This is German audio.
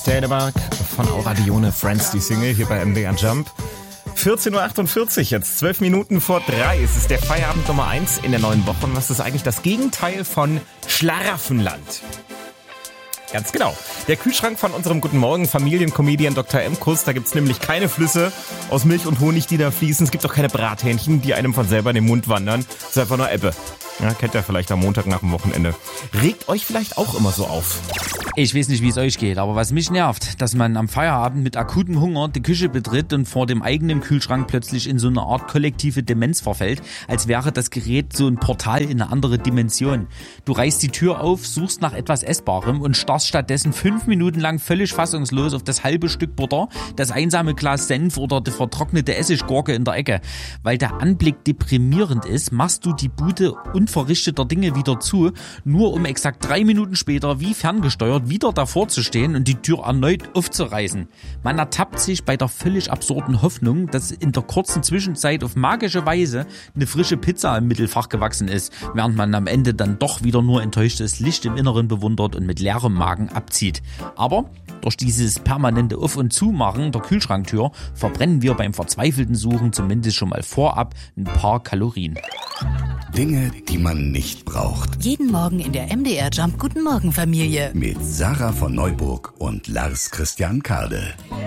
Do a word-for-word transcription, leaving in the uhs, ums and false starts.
aus Dänemark von Aura Dione, Friends, die Single hier bei M D R Jump. vierzehn Uhr achtundvierzig, jetzt zwölf Minuten vor drei. Es ist der Feierabend Nummer eins in der neuen Woche. Und was ist eigentlich das Gegenteil von Schlaraffenland? Ganz genau. Der Kühlschrank von unserem Guten Morgen Familiencomedian Doktor Emkus. Da gibt's nämlich keine Flüsse aus Milch und Honig, die da fließen. Es gibt auch keine Brathähnchen, die einem von selber in den Mund wandern. Es ist einfach nur Ebbe. Ja, kennt ihr vielleicht am Montag nach dem Wochenende. Regt euch vielleicht auch immer so auf? Ich weiß nicht, wie es euch geht, aber was mich nervt, dass man am Feierabend mit akutem Hunger die Küche betritt und vor dem eigenen Kühlschrank plötzlich in so eine Art kollektive Demenz verfällt, als wäre das Gerät so ein Portal in eine andere Dimension. Du reißt die Tür auf, suchst nach etwas Essbarem und starrst stattdessen fünf Minuten lang völlig fassungslos auf das halbe Stück Butter, das einsame Glas Senf oder die vertrocknete Essiggurke in der Ecke. Weil der Anblick deprimierend ist, machst du die Bude unverrichteter Dinge wieder zu, nur um exakt drei Minuten später wie ferngesteuert wieder davor zu stehen und die Tür erneut aufzureißen. Man ertappt sich bei der völlig absurden Hoffnung, dass in der kurzen Zwischenzeit auf magische Weise eine frische Pizza im Mittelfach gewachsen ist, während man am Ende dann doch wieder nur enttäuschtes Licht im Inneren bewundert und mit leerem Magen abzieht. Aber durch dieses permanente Auf- und Zumachen der Kühlschranktür verbrennen wir beim verzweifelten Suchen zumindest schon mal vorab ein paar Kalorien. Dinge, die man nicht braucht. Jeden Morgen in der M D R Jump Guten Morgen Familie. Mit Sarah von Neuburg und Lars Christian Kade.